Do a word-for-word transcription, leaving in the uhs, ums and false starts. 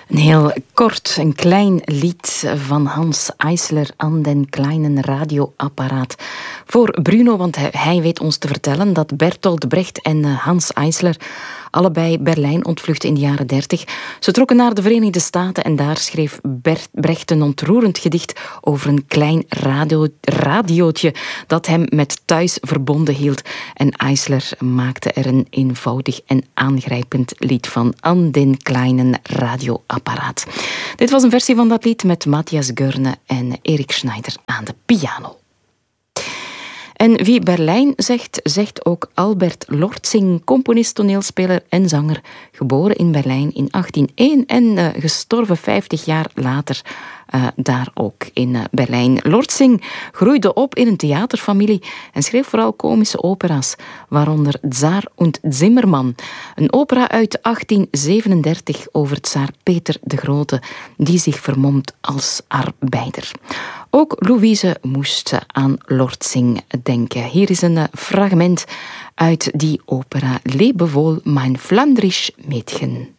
Een heel kort, een klein lied van Hans Eisler aan den kleinen radioapparaat. Voor Bruno, want hij weet ons te vertellen dat Bertolt Brecht en Hans Eisler allebei Berlijn ontvluchtten in de jaren dertig. Ze trokken naar de Verenigde Staten en daar schreef Bert Brecht een ontroerend gedicht over een klein radio, radiootje dat hem met thuis verbonden hield. En Eisler maakte er een eenvoudig en aangrijpend lied van aan den kleinen radioapparaat. Dit was een versie van dat lied met Matthias Görne en Erik Schneider aan de piano. En wie Berlijn zegt, zegt ook Albert Lortzing, componist, toneelspeler en zanger, geboren in Berlijn in achttienhonderdéén en uh, gestorven vijftig jaar later uh, daar ook in uh, Berlijn. Lortzing groeide op in een theaterfamilie en schreef vooral komische opera's, waaronder Tsar und Zimmermann, een opera uit achttien zevenendertig over tsaar Peter de Grote, die zich vermomt als arbeider. Ook Louise moest aan Lortzing denken. Hier is een fragment uit die opera Lebe wohl, mein Flandrisch Mädchen.